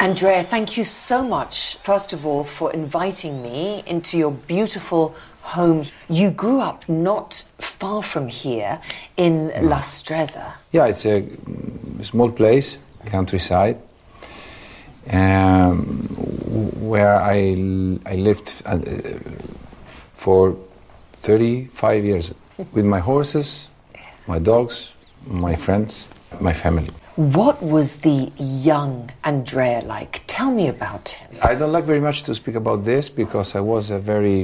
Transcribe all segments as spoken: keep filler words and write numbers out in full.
Andrea, thank you so much, first of all, for inviting me into your beautiful home. You grew up not far from here in mm. La Stresa. Yeah, it's a small place, countryside, um, where I, I lived uh, for thirty-five years with my horses, my dogs, my friends, my family. What was the young Andrea like? Tell me about him. I don't like very much to speak about this because I was a very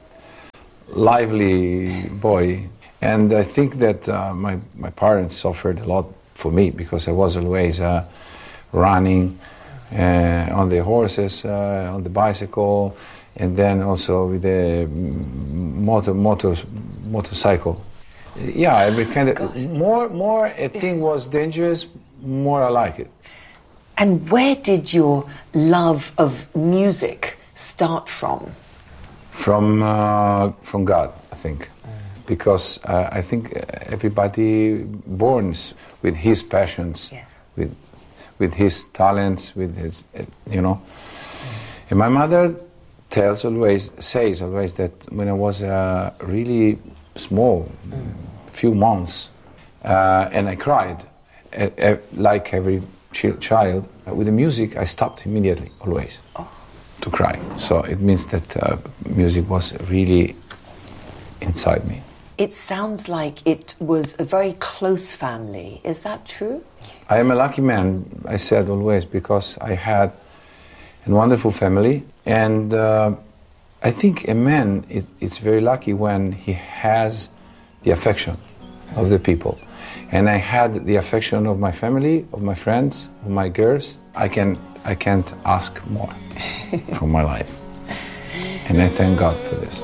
lively boy, and I think that uh, my, my parents suffered a lot for me because I was always uh, running uh, on the horses, uh, on the bicycle, and then also with the motor, motor, motorcycle. Yeah, every kind of Gosh. more more a thing was dangerous, more I like it. And where did your love of music start from? From uh, from God, I think, because uh, I think everybody born with his passions, Yeah. with with his talents, with his, you know. And my mother tells always, says always that when I was uh, really small, mm. few months, uh, and I cried, uh, uh, like every ch- child. Uh, with the music, I stopped immediately, always, oh. to cry. So it means that uh, music was really inside me. It sounds like it was a very close family. Is that true? I am a lucky man, I said always, because I had a wonderful family, and uh, I think a man is, is very lucky when he has the affection of the people. And I had the affection of my family, of my friends, of my girls. I can I can't ask more from my life. And I thank God for this.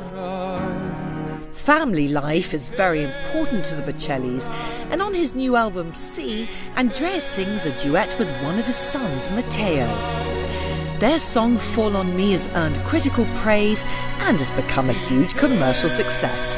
Family life is very important to the Bocellis, and on his new album C, Andrea sings a duet with one of his sons, Matteo. Their song Fall on Me has earned critical praise and has become a huge commercial success.